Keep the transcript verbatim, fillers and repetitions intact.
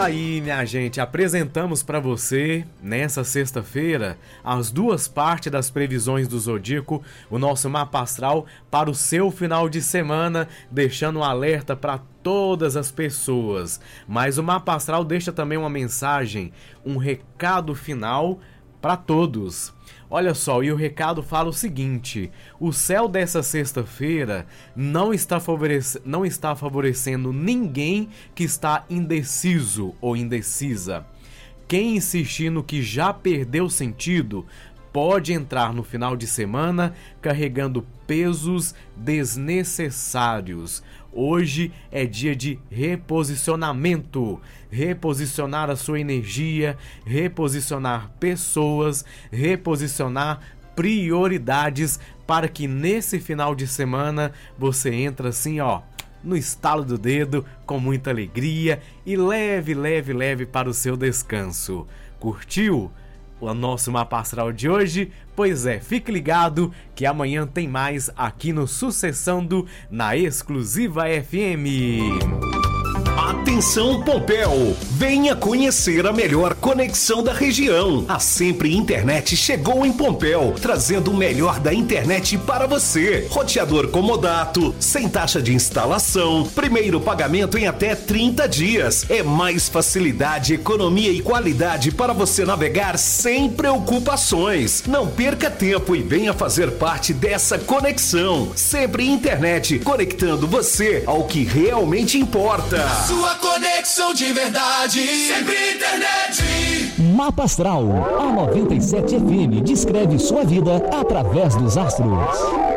Aí, minha gente, apresentamos para você, nessa sexta-feira, as duas partes das previsões do Zodíaco, o nosso mapa astral para o seu final de semana, deixando um alerta para todas as pessoas. Mas o mapa astral deixa também uma mensagem, um recado final para todos. Olha só, e o recado fala o seguinte: o céu dessa sexta-feira não está favorece- não está favorecendo ninguém que está indeciso ou indecisa. Quem insistir no que já perdeu sentido pode entrar no final de semana carregando pesos desnecessários. Hoje é dia de reposicionamento, reposicionar a sua energia, reposicionar pessoas, reposicionar prioridades para que nesse final de semana você entre assim, ó, no estalo do dedo, com muita alegria e leve, leve, leve para o seu descanso. Curtiu o nosso mapa astral de hoje? Pois é, fique ligado que amanhã tem mais aqui no Sucessando na Exclusiva F M. Atenção Pompéu, venha conhecer a melhor conexão da região. A Sempre Internet chegou em Pompéu, trazendo o melhor da internet para você. Roteador comodato, sem taxa de instalação, primeiro pagamento em até trinta dias. É mais facilidade, economia e qualidade para você navegar sem preocupações. Não perca tempo e venha fazer parte dessa conexão. Sempre Internet, conectando você ao que realmente importa. Sua conexão de verdade, Sempre Internet. Mapa Astral, a noventa e sete F M descreve sua vida através dos astros.